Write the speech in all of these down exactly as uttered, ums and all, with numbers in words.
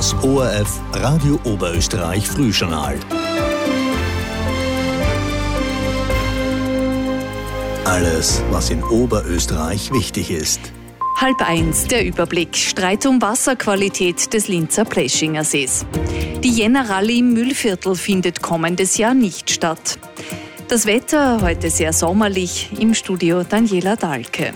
Das O R F Radio Oberösterreich Frühjournal. Alles, was in Oberösterreich wichtig ist. Halb eins, der Überblick. Streit um Wasserqualität des Linzer Pleschinger Sees. Die Jänner-Rallye im Mühlviertel findet kommendes Jahr nicht statt. Das Wetter heute sehr sommerlich. Im Studio Daniela Dahlke.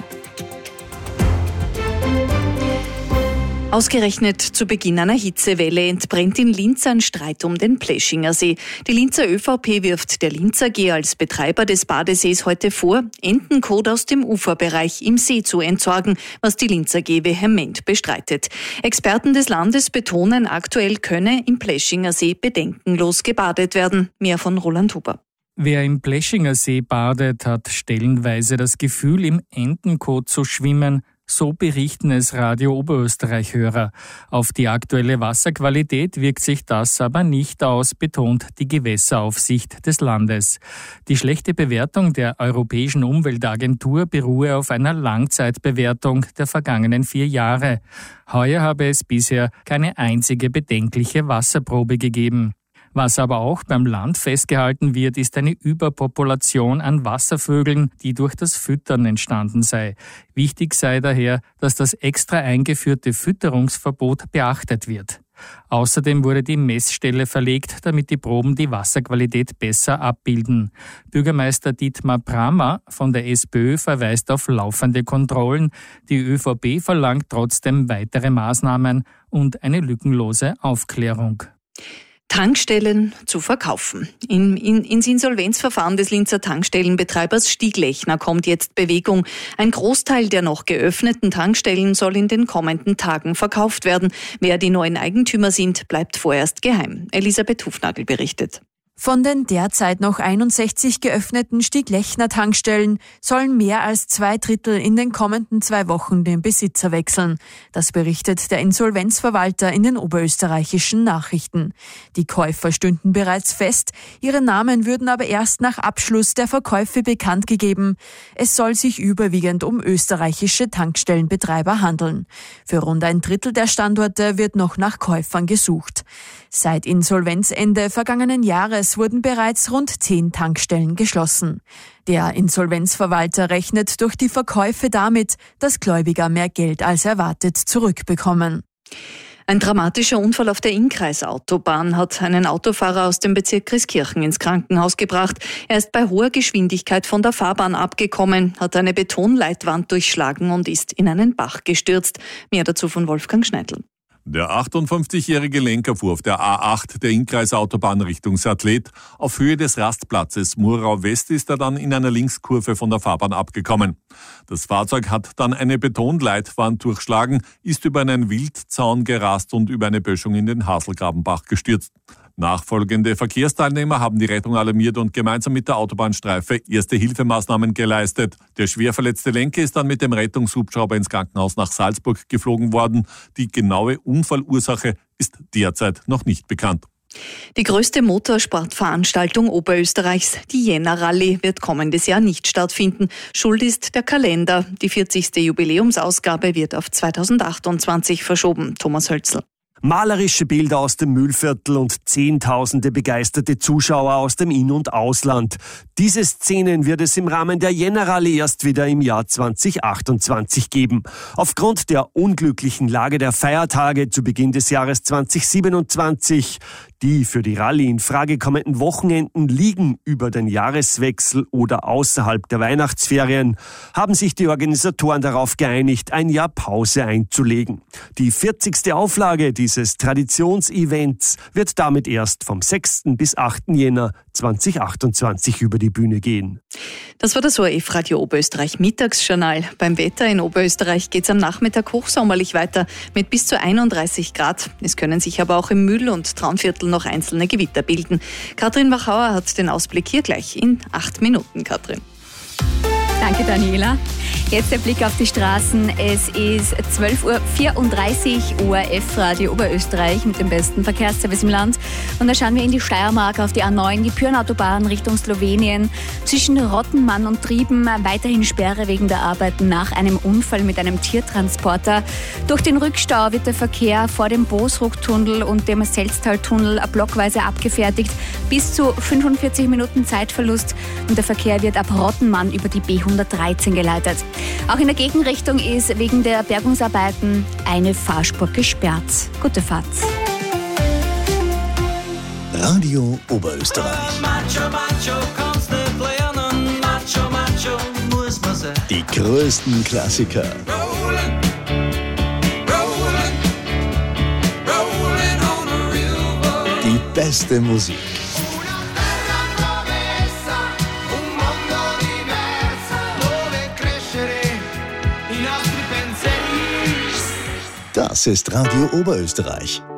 Ausgerechnet zu Beginn einer Hitzewelle entbrennt in Linz ein Streit um den Pleschinger See. Die Linzer ÖVP wirft der Linz A G als Betreiber des Badesees heute vor, Entenkot aus dem Uferbereich im See zu entsorgen, was die Linz A G vehement bestreitet. Experten des Landes betonen, aktuell könne im Pleschinger See bedenkenlos gebadet werden. Mehr von Roland Huber. Wer im Pleschinger See badet, hat stellenweise das Gefühl, im Entenkot zu schwimmen. So berichten es Radio Oberösterreich-Hörer. Auf die aktuelle Wasserqualität wirkt sich das aber nicht aus, betont die Gewässeraufsicht des Landes. Die schlechte Bewertung der Europäischen Umweltagentur beruhe auf einer Langzeitbewertung der vergangenen vier Jahre. Heuer habe es bisher keine einzige bedenkliche Wasserprobe gegeben. Was aber auch beim Land festgehalten wird, ist eine Überpopulation an Wasservögeln, die durch das Füttern entstanden sei. Wichtig sei daher, dass das extra eingeführte Fütterungsverbot beachtet wird. Außerdem wurde die Messstelle verlegt, damit die Proben die Wasserqualität besser abbilden. Bürgermeister Dietmar Brammer von der SPÖ verweist auf laufende Kontrollen. Die ÖVP verlangt trotzdem weitere Maßnahmen und eine lückenlose Aufklärung. Tankstellen zu verkaufen. In, in, ins Insolvenzverfahren des Linzer Tankstellenbetreibers Stieglechner kommt jetzt Bewegung. Ein Großteil der noch geöffneten Tankstellen soll in den kommenden Tagen verkauft werden. Wer die neuen Eigentümer sind, bleibt vorerst geheim. Elisabeth Hufnagel berichtet. Von den derzeit noch einundsechzig geöffneten Stieglechner-Tankstellen sollen mehr als zwei Drittel in den kommenden zwei Wochen den Besitzer wechseln. Das berichtet der Insolvenzverwalter in den oberösterreichischen Nachrichten. Die Käufer stünden bereits fest, ihre Namen würden aber erst nach Abschluss der Verkäufe bekannt gegeben. Es soll sich überwiegend um österreichische Tankstellenbetreiber handeln. Für rund ein Drittel der Standorte wird noch nach Käufern gesucht. Seit Insolvenzende vergangenen Jahres wurden bereits rund zehn Tankstellen geschlossen. Der Insolvenzverwalter rechnet durch die Verkäufe damit, dass Gläubiger mehr Geld als erwartet zurückbekommen. Ein dramatischer Unfall auf der Innkreisautobahn hat einen Autofahrer aus dem Bezirk Christkirchen ins Krankenhaus gebracht. Er ist bei hoher Geschwindigkeit von der Fahrbahn abgekommen, hat eine Betonleitwand durchschlagen und ist in einen Bach gestürzt. Mehr dazu von Wolfgang Schneidl. Der achtundfünfzigjährige Lenker fuhr auf der A acht der Innkreisautobahn Richtung Sattlet. Auf Höhe des Rastplatzes Murau West ist er dann in einer Linkskurve von der Fahrbahn abgekommen. Das Fahrzeug hat dann eine Betonleitwand durchschlagen, ist über einen Wildzaun gerast und über eine Böschung in den Haselgrabenbach gestürzt. Nachfolgende Verkehrsteilnehmer haben die Rettung alarmiert und gemeinsam mit der Autobahnstreife Erste-Hilfemaßnahmen geleistet. Der schwer verletzte Lenker ist dann mit dem Rettungshubschrauber ins Krankenhaus nach Salzburg geflogen worden. Die genaue Unfallursache ist derzeit noch nicht bekannt. Die größte Motorsportveranstaltung Oberösterreichs, die Jänner-Rallye, wird kommendes Jahr nicht stattfinden. Schuld ist der Kalender. Die vierzigste Jubiläumsausgabe wird auf zweitausendachtundzwanzig verschoben. Thomas Hölzl. Malerische Bilder aus dem Mühlviertel und Zehntausende begeisterte Zuschauer aus dem In- und Ausland. Diese Szenen wird es im Rahmen der Jänner-Rallye erst wieder im Jahr zweitausendachtundzwanzig geben. Aufgrund der unglücklichen Lage der Feiertage zu Beginn des Jahres zweitausendsiebenundzwanzig, die für die Rallye in Frage kommenden Wochenenden liegen über den Jahreswechsel oder außerhalb der Weihnachtsferien, haben sich die Organisatoren darauf geeinigt, ein Jahr Pause einzulegen. Die vierzigste Auflage dieses Traditionsevents wird damit erst vom sechsten bis achten Jänner zweitausendachtundzwanzig über die Bühne gehen. Das war das O R F Radio Oberösterreich Mittagsjournal. Beim Wetter in Oberösterreich geht es am Nachmittag hochsommerlich weiter mit bis zu einunddreißig Grad. Es können sich aber auch im Mühl- und Traunviertel noch einzelne Gewitter bilden. Katrin Wachauer hat den Ausblick hier gleich in acht Minuten. Katrin. Danke, Daniela. Jetzt der Blick auf die Straßen. Es ist zwölf Uhr vierunddreißig, O R F Radio Oberösterreich mit dem besten Verkehrsservice im Land. Und da schauen wir in die Steiermark auf die A neun, die Pyrenautobahn Richtung Slowenien. Zwischen Rottenmann und Trieben weiterhin Sperre wegen der Arbeiten nach einem Unfall mit einem Tiertransporter. Durch den Rückstau wird der Verkehr vor dem Boosruck-Tunnel und dem Selztal-Tunnel blockweise abgefertigt. Bis zu fünfundvierzig Minuten Zeitverlust. Und der Verkehr wird ab Rottenmann über die B hundertdreizehn geleitet. Auch in der Gegenrichtung ist wegen der Bergungsarbeiten eine Fahrspur gesperrt. Gute Fahrt. Radio Oberösterreich. Die größten Klassiker. Die beste Musik. Das ist Radio Oberösterreich.